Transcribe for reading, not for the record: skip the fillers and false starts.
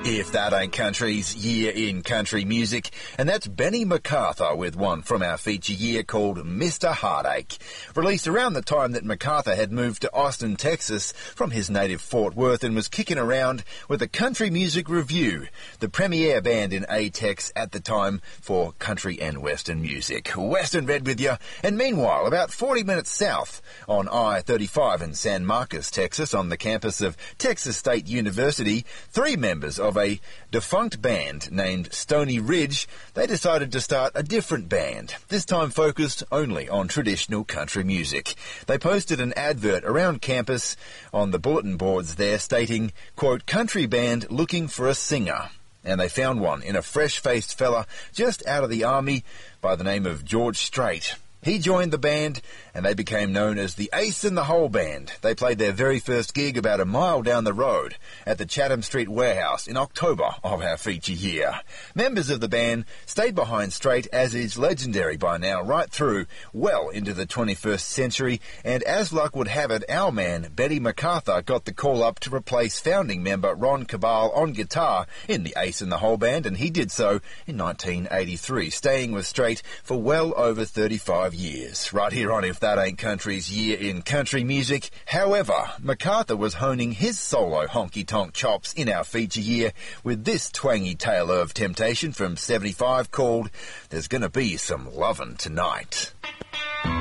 If That Ain't Country's Year in Country Music, and that's Benny MacArthur with one from our feature year called Mr. Heartache. Released around the time that MacArthur had moved to Austin, Texas from his native Fort Worth and was kicking around with the Country Music Review, the premier band in A-Tex at the time for country and western music. Western Red with you, and meanwhile, about 40 minutes south on I-35 in San Marcos, Texas, on the campus of Texas State University, three members of a defunct band named Stony Ridge, they decided to start a different band, this time focused only on traditional country music. They posted an advert around campus on the bulletin boards there stating, quote, "Country band looking for a singer." And they found one in a fresh-faced fella just out of the army by the name of George Strait. He joined the band, and they became known as the Ace in the Hole Band. They played their very first gig about a mile down the road at the Chatham Street Warehouse in October of our feature year. Members of the band stayed behind Strait, as is legendary by now, right through well into the 21st century, and as luck would have it, our man, Benny MacArthur, got the call up to replace founding member Ron Cabal on guitar in the Ace in the Hole Band, and he did so in 1983, staying with Strait for well over 35 years, right here on If That Ain't Country's Year in Country Music. However, MacArthur was honing his solo honky-tonk chops in our feature year with this twangy tale of temptation from 75 called There's Gonna Be Some Lovin' Tonight.